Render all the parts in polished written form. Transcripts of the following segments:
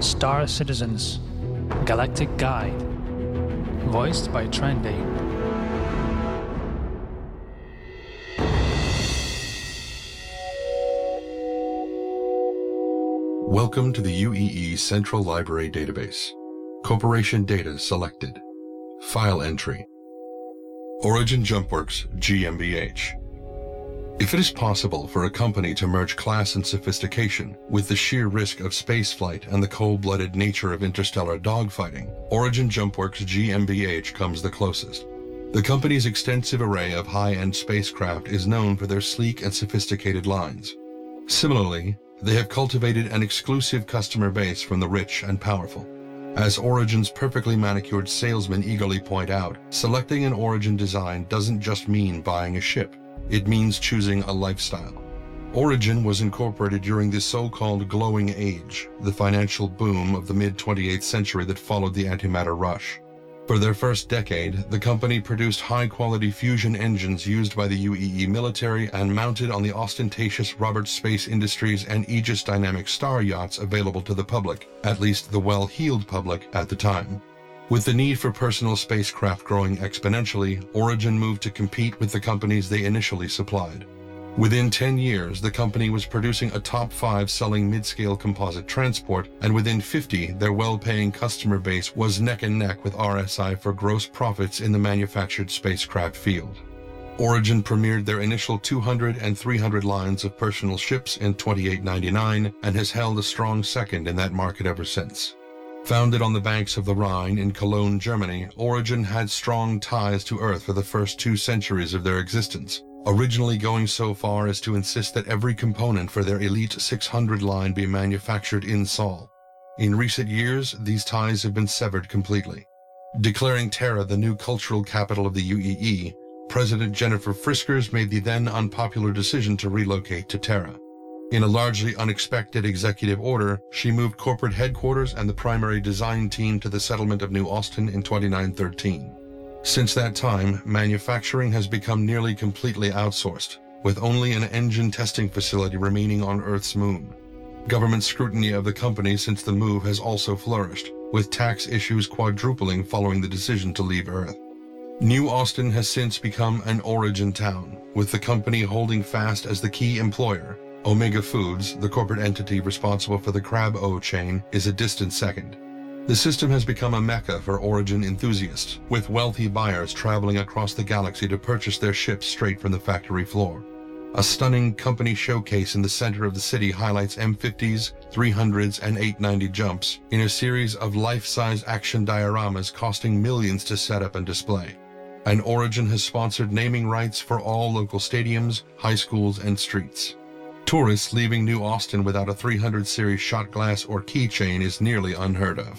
Star Citizens Galactic Guide, voiced by Trendy. Welcome to the UEE Central Library Database. Corporation data selected. File entry. Origin JumpWorks GmbH. If it is possible for a company to merge class and sophistication with the sheer risk of spaceflight and the cold-blooded nature of interstellar dogfighting, Origin JumpWorks GmbH comes the closest. The company's extensive array of high-end spacecraft is known for their sleek and sophisticated lines. Similarly, they have cultivated an exclusive customer base from the rich and powerful. As Origin's perfectly manicured salesmen eagerly point out, selecting an Origin design doesn't just mean buying a ship. It means choosing a lifestyle. Origin was incorporated during the so-called glowing age, the financial boom of the mid-28th century that followed the antimatter rush. For their first decade, the company produced high-quality fusion engines used by the UEE military and mounted on the ostentatious Roberts Space Industries and Aegis Dynamic Star yachts available to the public, at least the well-heeled public at the time. With the need for personal spacecraft growing exponentially, Origin moved to compete with the companies they initially supplied. Within 10 years, the company was producing a top 5 selling mid-scale composite transport, and within 50, their well-paying customer base was neck and neck with RSI for gross profits in the manufactured spacecraft field. Origin premiered their initial 200 and 300 lines of personal ships in 2899 and has held a strong second in that market ever since. Founded on the banks of the Rhine in Cologne, Germany, Origin had strong ties to Earth for the first 2 centuries of their existence, originally going so far as to insist that every component for their Elite 600 line be manufactured in Sol. In recent years, these ties have been severed completely. Declaring Terra the new cultural capital of the UEE, President Jennifer Friskers made the then unpopular decision to relocate to Terra. In a largely unexpected executive order, she moved corporate headquarters and the primary design team to the settlement of New Austin in 2913. Since that time, manufacturing has become nearly completely outsourced, with only an engine testing facility remaining on Earth's moon. Government scrutiny of the company since the move has also flourished, with tax issues quadrupling following the decision to leave Earth. New Austin has since become an Origin town, with the company holding fast as the key employer. Omega Foods, the corporate entity responsible for the Crab-O chain, is a distant second. The system has become a mecca for Origin enthusiasts, with wealthy buyers traveling across the galaxy to purchase their ships straight from the factory floor. A stunning company showcase in the center of the city highlights M50s, 300s, and 890 jumps in a series of life-size action dioramas costing millions to set up and display. And Origin has sponsored naming rights for all local stadiums, high schools, and streets. Tourists leaving New Austin without a 300 series shot glass or keychain is nearly unheard of.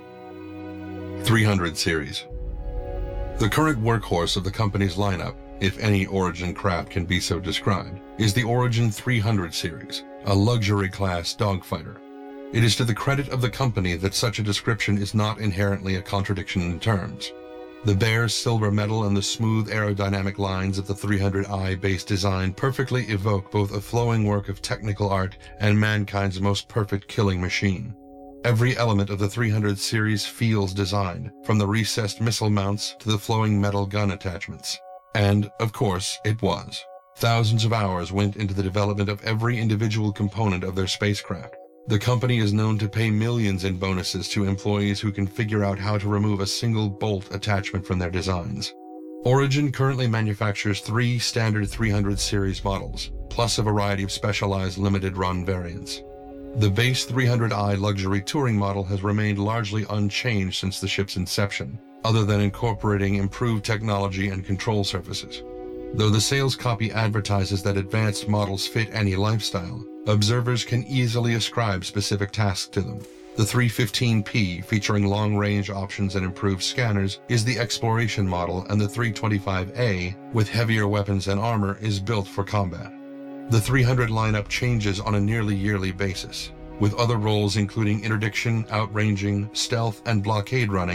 300 series. The current workhorse of the company's lineup, if any Origin craft can be so described, is the Origin 300 series, a luxury class dogfighter. It is to the credit of the company that such a description is not inherently a contradiction in terms. The bare silver metal and the smooth aerodynamic lines of the 300i base design perfectly evoke both a flowing work of technical art and mankind's most perfect killing machine. Every element of the 300 series feels designed, from the recessed missile mounts to the flowing metal gun attachments. And, of course, it was. Thousands of hours went into the development of every individual component of their spacecraft. The company is known to pay millions in bonuses to employees who can figure out how to remove a single bolt attachment from their designs. Origin currently manufactures 3 standard 300 series models, plus a variety of specialized limited run variants. The base 300i luxury touring model has remained largely unchanged since the ship's inception, other than incorporating improved technology and control surfaces. Though the sales copy advertises that advanced models fit any lifestyle, observers can easily ascribe specific tasks to them. The 315P, featuring long-range options and improved scanners, is the exploration model, and the 325A, with heavier weapons and armor, is built for combat. The 300 lineup changes on a nearly yearly basis, with other roles including interdiction, outranging, stealth, and blockade running